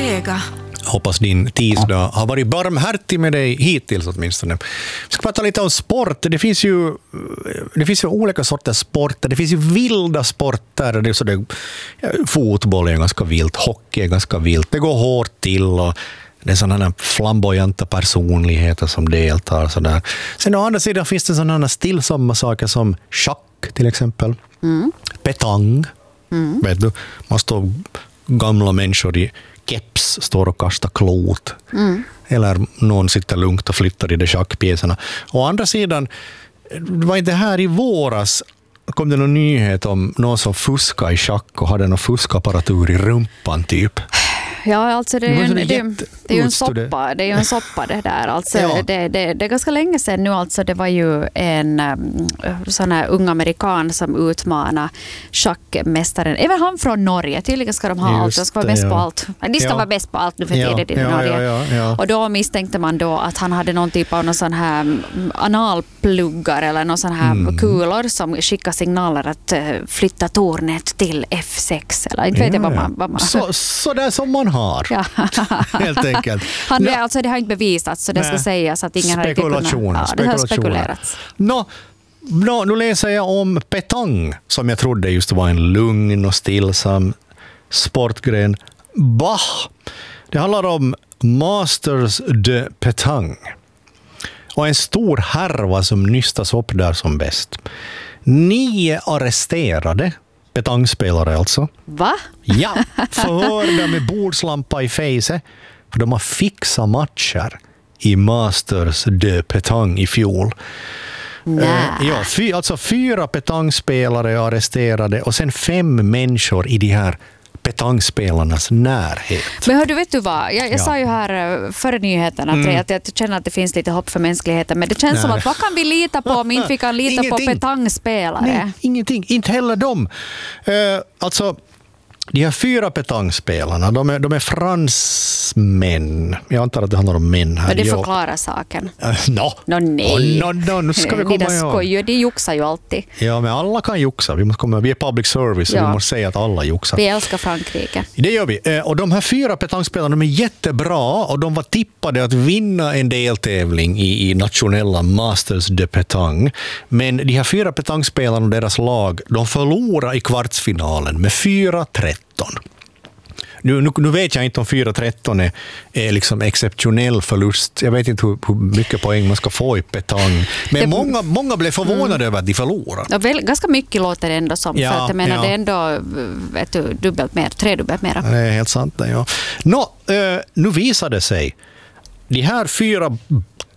kollega. Hoppas din tisdag har varit barmhärtig med dig hittills åtminstone. Vi ska prata lite om sport. Det finns ju olika sorters sporter. Det finns ju vilda sporter. Det är så det, fotboll är ganska vilt, hockey är ganska vilt. Det går hårt till och det är sådana flamboyanta personligheter som deltar. Sådär. Sen å andra sidan finns det sådana stillsamma saker som schack till exempel. Petang. Vet du, man står gamla människor i keps står och kastar klot. Eller någon sitter lugnt och flyttar i de schackpjäserna. Å andra sidan, var inte här i våras kom det någon nyhet om någon som fuskade i schack och hade någon fuskapparatur i rumpan typ. Ja, alltså det är ju en soppa. Det är ju en soppa det där. Alltså, ja. det är ganska länge sedan nu. Alltså, det var ju en sån här ung amerikan som utmanade schackmästaren. Även han från Norge. Tydligen ska de ha allt. De ska vara bäst på allt. De ska vara bäst på allt nu för tiden i Norge. Ja. Och då misstänkte man då att han hade någon typ av någon sån här analpluggar eller någon sån här kulor som skickar signaler att flytta tornet till F6. Eller inte vet jag vad man... Så där som man har. Ja. Helt enkelt. Alltså det har inte bevisats så det ska sägas att ingen har det har spekulerats. Nu läser jag om petang som jag trodde just var en lugn och stillsam sportgren. Det handlar om Masters de Petang. Och en stor härva som nystas upp där som bäst. 9 arresterade petangspelare alltså. Va? Ja, förhörda med bordslampa i face. För de har fixat matcher i Masters de Petang i fjol. Alltså 4 petangspelare är arresterade och sen 5 människor i de här petangspelarnas närhet. Men hör du, vet du vad? Jag sa ju här före nyheterna att jag känner att det finns lite hopp för mänskligheten. Men det känns som att vad kan vi lita på om inte vi kan lita på petangspelare? Nej, ingenting. Inte heller dem. Alltså, de här 4 petangspelarna, de är fransmän. Jag antar att det handlar om män här. Men det förklarar saken. Nej. Nu ska vi komma ihåg. De juxar ju alltid. Ja, men alla kan juxa. Vi är public service och vi måste säga att alla juxar. Vi älskar Frankrike. Det gör vi. Och de här 4 petangspelarna de är jättebra och de var tippade att vinna en deltävling i nationella Masters de Petang. Men de här 4 petangspelarna och deras lag, de förlorade i kvartsfinalen med 4-13. Nu vet jag inte om 4-13 är liksom exceptionell förlust. Jag vet inte hur mycket poäng man ska få i petang. Men många blev förvånade över att de förlorar. Ja, ganska mycket låter det ändå som. För att jag menar, det är ändå dubbelt mer, 3-dubbelt mer. Det är helt sant. Ja. Nu visade det sig. De här 4